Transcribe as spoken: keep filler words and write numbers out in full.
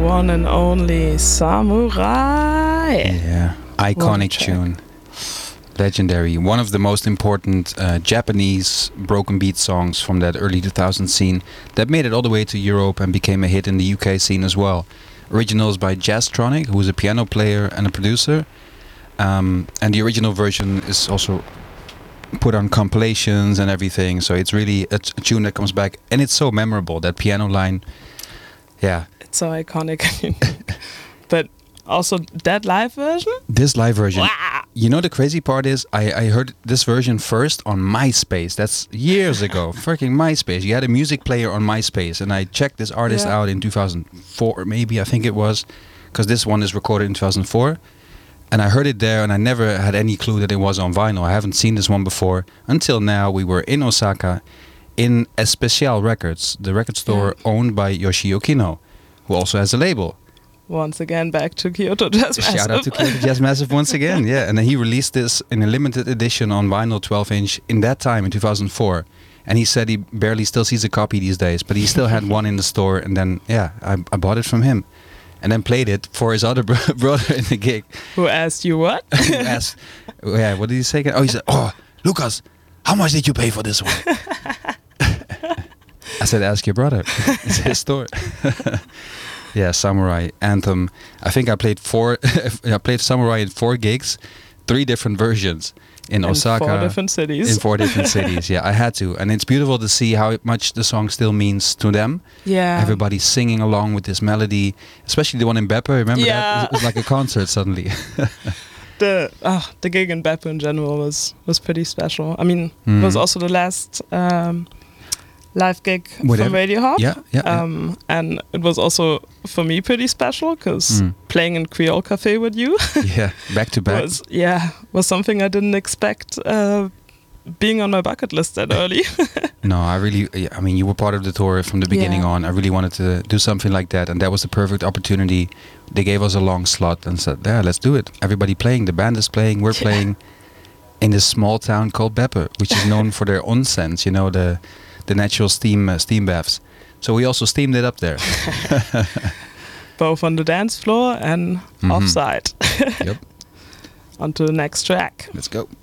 one and only Samurai. Yeah, iconic tune. Legendary. One of the most important uh, Japanese broken beat songs from that early two thousands scene that made it all the way to Europe and became a hit in the U K scene as well. Originals by Jazztronic, who is a piano player and a producer. Um, and the original version is also put on compilations and everything. So it's really a, t- a tune that comes back. And it's so memorable, that piano line. Yeah. It's so iconic. But also that live version? This live version. Wow. You know, the crazy part is I, I heard this version first on MySpace. That's years ago. Freaking MySpace. You had a music player on MySpace. And I checked this artist Yeah. out in two thousand four, maybe, I think it was. Because this one is recorded in two thousand four. And I heard it there, and I never had any clue that it was on vinyl. I haven't seen this one before. Until now, we were in Osaka, in Especial Records, the record store Yeah. owned by Yoshio Kino, who also has a label. Once again, back to Kyoto Jazz Massive. Shout out to Kyoto Jazz Massive once again, yeah. And then he released this in a limited edition on vinyl twelve inch in that time, in two thousand four. And he said he barely still sees a copy these days, but he still had one in the store. And then, yeah, I, I bought it from him. And then played it for his other bro- brother in the gig. Who asked you what? He asked, yeah, what did he say again? Oh, he said, oh, Lucas, how much did you pay for this one? I said, ask your brother. It's his store. Yeah, Samurai, Anthem. I think I played four, I played Samurai in four gigs, three different versions. In, in Osaka, four different cities. In four different cities, yeah, I had to, and it's beautiful to see how much the song still means to them. Yeah, everybody singing along with this melody, especially the one in Beppe. Remember yeah. that? It was like a concert suddenly. the uh, the gig in Beppe in general was was pretty special. I mean, mm. it was also the last um, live gig Whatever. from Radio Hop. Yeah, yeah, um, yeah. And it was also for me pretty special because mm. playing in Creole Cafe with you. yeah, back to back. Was, yeah, was something I didn't expect uh, being on my bucket list that early. No, I really, I mean, you were part of the tour from the beginning yeah. on. I really wanted to do something like that, and that was the perfect opportunity. They gave us a long slot and said, yeah, let's do it. Everybody playing, the band is playing, we're yeah. playing in this small town called Beppe, which is known for their onsens, you know, the the natural steam uh, steam baths. So we also steamed it up there. Both on the dance floor and mm-hmm. offside. Yep. On to the next track. Let's go.